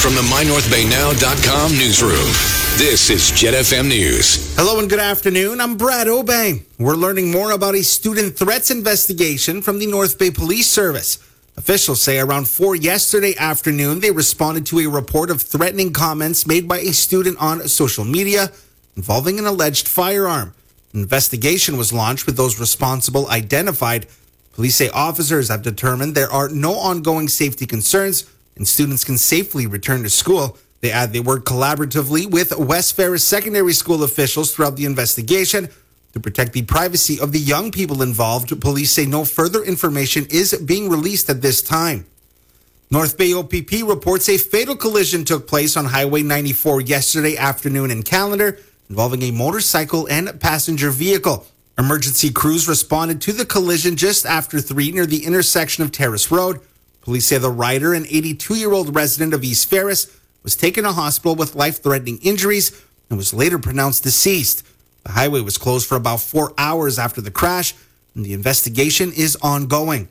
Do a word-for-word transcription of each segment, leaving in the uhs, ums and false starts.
From the my north bay now dot com newsroom, this is Jet F M News. Hello and good afternoon. I'm Brad Obey. We're learning more about a student threats investigation from the North Bay Police Service. Officials say around four yesterday afternoon, they responded to a report of threatening comments made by a student on social media involving an alleged firearm. An investigation was launched with those responsible identified. Police say officers have determined there are no ongoing safety concerns and students can safely return to school. They add they worked collaboratively with West Ferris Secondary School officials throughout the investigation to protect the privacy of the young people involved. Police say no further information is being released at this time. North Bay O P P reports a fatal collision took place on Highway ninety-four yesterday afternoon in Callander, involving a motorcycle and passenger vehicle. Emergency crews responded to the collision just after three near the intersection of Terrace Road. Police say the rider, an eighty-two-year-old resident of East Ferris, was taken to hospital with life-threatening injuries and was later pronounced deceased. The highway was closed for about four hours after the crash, and the investigation is ongoing.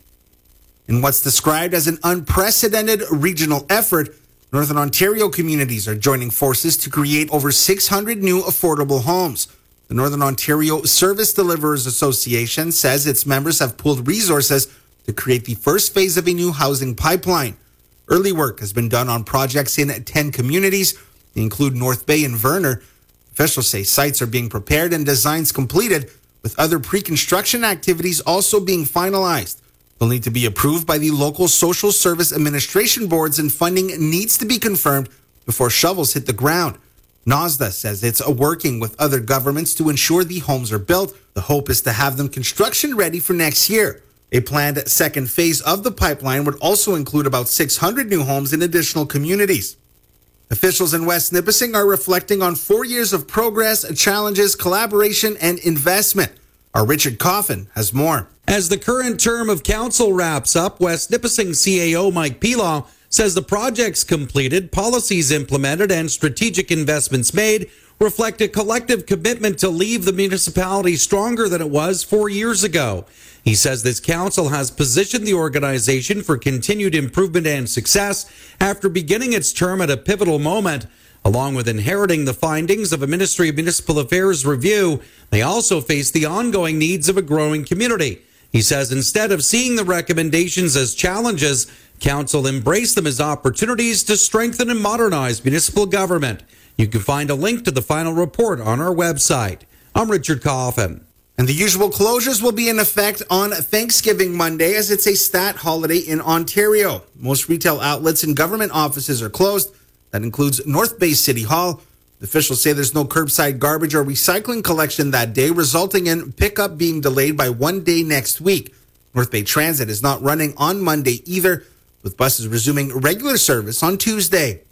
In what's described as an unprecedented regional effort, Northern Ontario communities are joining forces to create over six hundred new affordable homes. The Northern Ontario Service Deliverers Association says its members have pooled resources to create the first phase of a new housing pipeline. Early work has been done on projects in ten communities. They include North Bay and Verner. Officials say sites are being prepared and designs completed, with other pre-construction activities also being finalized. They'll need to be approved by the local social service administration boards, and funding needs to be confirmed before shovels hit the ground. NOSDA says it's working with other governments to ensure the homes are built. The hope is to have them construction ready for next year. A planned second phase of the pipeline would also include about six hundred new homes in additional communities. Officials in West Nipissing are reflecting on four years of progress, challenges, collaboration, and investment. Our Richard Coffin has more. As the current term of council wraps up, West Nipissing C A O Mike Pelaw says the projects completed, policies implemented, and strategic investments made reflect a collective commitment to leave the municipality stronger than it was four years ago. He says this council has positioned the organization for continued improvement and success after beginning its term at a pivotal moment. Along with inheriting the findings of a Ministry of Municipal Affairs review, they also face the ongoing needs of a growing community. He says instead of seeing the recommendations as challenges, council embraced them as opportunities to strengthen and modernize municipal government. You can find a link to the final report on our website. I'm Richard Coffin. And the usual closures will be in effect on Thanksgiving Monday, as it's a stat holiday in Ontario. Most retail outlets and government offices are closed. That includes North Bay City Hall. The officials say there's no curbside garbage or recycling collection that day, resulting in pickup being delayed by one day next week. North Bay Transit is not running on Monday either, with buses resuming regular service on Tuesday.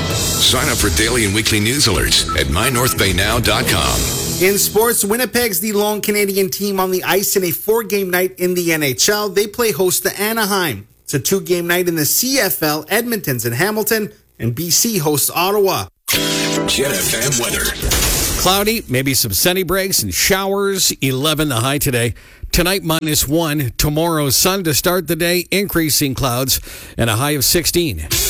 Sign up for daily and weekly news alerts at my north bay now dot com. In sports, Winnipeg's the lone Canadian team on the ice in a four-game night in the N H L. They play host to Anaheim. It's a two-game night in the C F L. Edmonton's in Hamilton, and B C hosts Ottawa. Jet F M weather. Cloudy, maybe some sunny breaks and showers. eleven the high today. Tonight, minus one. Tomorrow, sun to start the day, increasing clouds, and a high of sixteen.